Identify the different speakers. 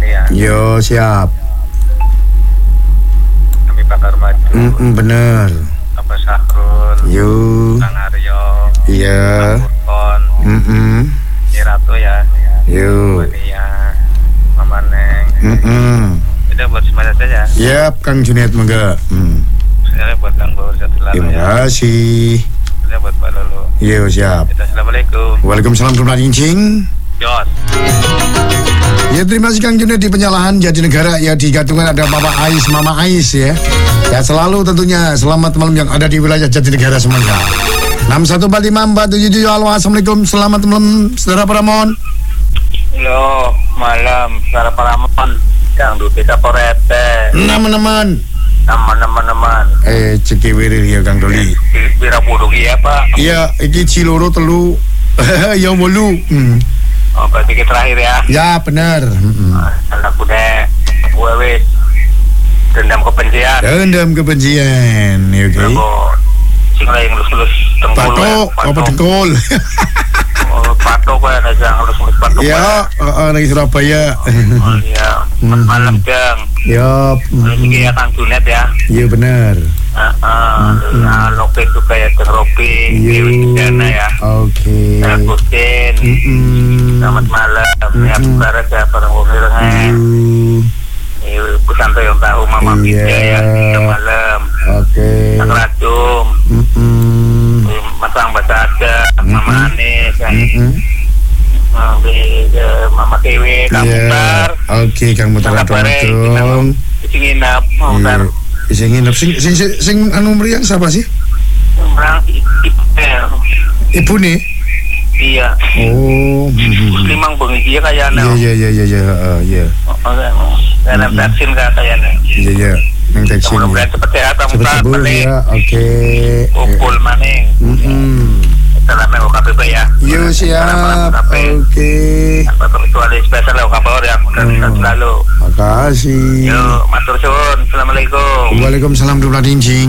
Speaker 1: ini ya.
Speaker 2: Yo, siap.
Speaker 1: Kami Bakar Maju.
Speaker 2: Bener.
Speaker 1: Apa Sahrul.
Speaker 2: Yo.
Speaker 1: Kang Aryo.
Speaker 2: Iya.
Speaker 1: Kurkon. Ratu ya.
Speaker 2: Yo.
Speaker 1: Mania. Mama Neng. Itu buat semuanya saja.
Speaker 2: Yap, Kang Junet mangga.
Speaker 1: Saya buat Kang Bor satu
Speaker 2: Terima kasih.
Speaker 1: Saya buat Pak Lolo.
Speaker 2: Yo, siap.
Speaker 1: Assalamualaikum.
Speaker 2: Waalaikumsalam warahmatullahi wabarakatuh.
Speaker 1: Jos.
Speaker 2: Ya, terima kasih Kang Junet di Penyalahan Jatinegara. Ya, di gantungan ada Papa Ais, Mama Ais ya. Ya, selalu tentunya selamat malam yang ada di wilayah Jatinegara semuanya. 6145477. Halo, assalamualaikum. Selamat malam, Saudara Paramon.
Speaker 1: Halo, malam, Saudara Paramon. Kang Dupita Porete.
Speaker 2: Teman-teman.
Speaker 1: Teman-teman.
Speaker 2: Cekiwirir ya Kang Doli.
Speaker 1: Bira buduk ya Pak.
Speaker 2: Iya, iki Ciloro telu. Yang bolu.
Speaker 1: Oh, berarti kita terakhir ya.
Speaker 2: Ya, benar.
Speaker 1: Anak kuda wes dendam kebencian.
Speaker 2: Dendam kebencian. Ya, oke.
Speaker 1: Sing lain lulus tengkul.
Speaker 2: Patok, apa dengkul?
Speaker 1: Patok gue ada yang lulus patok.
Speaker 2: Ya, lagi Surabaya.
Speaker 1: Oh iya, malam Jang.
Speaker 2: Ya,
Speaker 1: Ini ya Kang Junet ya.
Speaker 2: iya benar.
Speaker 1: Lope juga ya Kang Robi, Dewi Dana ya.
Speaker 2: Oke.
Speaker 1: Agustin. Selamat malam. Ya Barat ya para pemirsa. Pesan yang tahu Mama Bija ya. Selamat malam.
Speaker 2: Oke.
Speaker 1: Kang Racung. Masang Bahasa Ada. Mama Anis ya. Mama Dewi, Kang Mutar.
Speaker 2: Oke, Kang Mutar dong.
Speaker 1: Sing nginap, Mutar.
Speaker 2: Sing nginap, sing anu meriang siapa sih? Ibu nih.
Speaker 1: Iya.
Speaker 2: Oh.
Speaker 1: Limang bengi dia kayaknya.
Speaker 2: Iya.
Speaker 1: Karena vaksin kayaknya.
Speaker 2: Iya. Yang vaksin.
Speaker 1: Mudah-mudahan cepat sehat, Mutar.
Speaker 2: Ya, oke.
Speaker 1: Kumpul maning. Salamnya OKPB ya.
Speaker 2: Yo, siap. Oke.
Speaker 1: Kecuali spesial OKPB yang selalu.
Speaker 2: Makasih.
Speaker 1: Yo, matur suwun. Assalamualaikum.
Speaker 2: Waalaikumsalam warahmatullahi wabarakatuh.